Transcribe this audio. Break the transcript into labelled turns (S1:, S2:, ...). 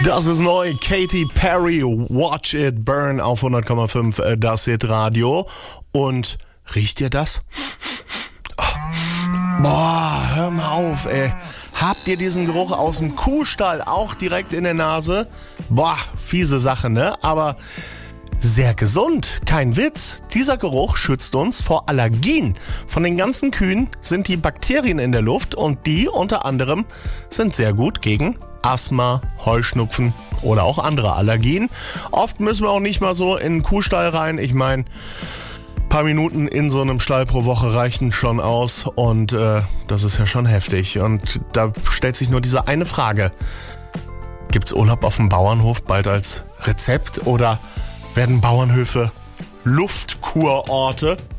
S1: Das ist neu. Katy Perry, Watch It Burn auf 100,5 das Hitradio. Und riecht ihr das? Oh. Boah, hör mal auf, ey. Habt ihr diesen Geruch aus dem Kuhstall auch direkt in der Nase? Boah, fiese Sache, ne? Aber sehr gesund, kein Witz. Dieser Geruch schützt uns vor Allergien. Von den ganzen Kühen sind die Bakterien in der Luft und die unter anderem sind sehr gut gegen Asthma, Heuschnupfen oder auch andere Allergien. Oft müssen wir auch nicht mal so in den Kuhstall rein. Ich meine, ein paar Minuten in so einem Stall pro Woche reichen schon aus und das ist ja schon heftig. Und da stellt sich nur diese eine Frage. Gibt's Urlaub auf dem Bauernhof bald als Rezept oder werden Bauernhöfe Luftkurorte?